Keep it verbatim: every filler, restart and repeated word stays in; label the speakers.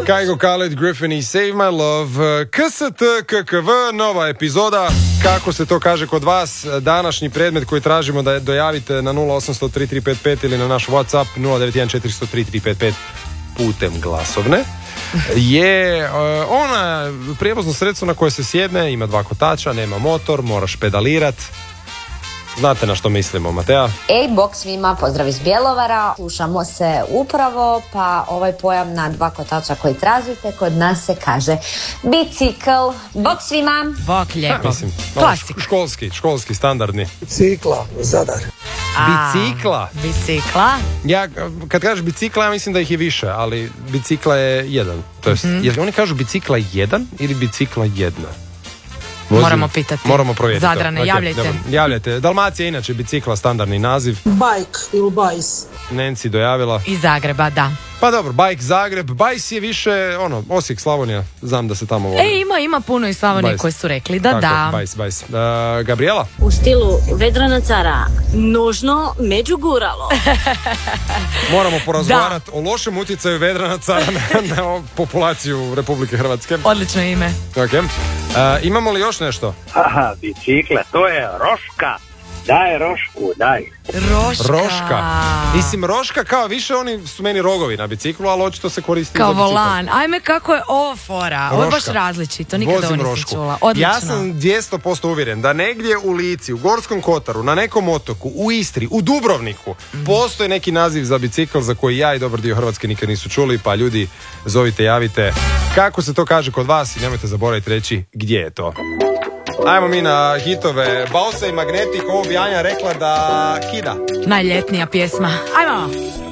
Speaker 1: Kygo, Khaled, Griffin i Save My Love. K S T K K V, nova epizoda. Kako se to kaže kod vas? Današnji predmet koji tražimo da dojavite na nula osam sto tri tri pet pet ili na naš WhatsApp nula devet jedan četiri sto tri tri pet pet putem glasovne je uh, ona prijevozno sredstvo na koje se sjedne, ima dva kotača, nema motor, moraš pedalirat. Znate na što mislimo, Matea?
Speaker 2: Ej, bok svima, pozdrav iz Bjelovara. Slušamo se upravo, pa ovaj pojam na dva kotača koji tražite, kod nas se kaže bicikl. Bok svima.
Speaker 3: Bok lijepo.
Speaker 1: Ja, mislim,
Speaker 3: Klasik.
Speaker 1: Školski, školski, standardni.
Speaker 4: Bicikla, Zadar.
Speaker 3: A,
Speaker 1: Bicikla.
Speaker 3: Bicikla.
Speaker 1: Ja, kad kažeš bicikla, ja mislim da ih je više, ali bicikla je jedan. To jest, mm-hmm. Jel oni kažu bicikla jedan ili bicikla jedna? Vozim.
Speaker 3: Moramo pitati.
Speaker 1: Moramo provjeriti.
Speaker 3: Zadrane,
Speaker 1: okay,
Speaker 3: javljajte.
Speaker 1: Dobro. Javljajte. Dalmacija je inače bicikla, standardni naziv.
Speaker 4: Bajk ili bajs.
Speaker 1: Nenci dojavila.
Speaker 3: Iz Zagreba, da.
Speaker 1: Pa dobro, Bajk Zagreb. Bajs je više, ono, Osijek, Slavonija. Znam da se tamo voli.
Speaker 3: E, ima, ima puno iz Slavonije
Speaker 1: Bajs.
Speaker 3: koji su rekli da.
Speaker 1: Tako,
Speaker 3: Da.
Speaker 1: Bajs, Bajs. Uh, Gabriela?
Speaker 5: U stilu Vedrana cara, nožno međuguralo.
Speaker 1: Moramo porazgovarati o lošem utjecaju vedranaca na, na populaciju Republike Hrvatske.
Speaker 3: Odlično ime.
Speaker 1: Okay. Uh, imamo li još nešto?
Speaker 6: Aha, bicikle, to je Roška. Daj Rošku, daj.
Speaker 3: Roška.
Speaker 1: Roška. Mislim, Roška kao više oni su meni rogovi na biciklu, ali očito se koristi
Speaker 3: Kao
Speaker 1: za bicikl.
Speaker 3: volan. Ajme, kako je ovo fora. Ovo je baš različito. Nikada
Speaker 1: Vozim
Speaker 3: ovo nisam
Speaker 1: Rošku.
Speaker 3: čula. Odlično.
Speaker 1: Ja sam dvjesto posto uvjeren da negdje u Lici, u Gorskom Kotaru, na nekom otoku, u Istri, u Dubrovniku, mm. postoji neki naziv za bicikl za koji ja i dobar dio Hrvatske nikad nisu čuli, pa ljudi, zovite, javite. Kako se to kaže kod vas i nemojte zaboraviti reći gdje je to. Ajmo mi na hitove. Bausa i Magnetik, ovo bi Anja rekla da kida.
Speaker 3: Najljetnija pjesma. Ajmo.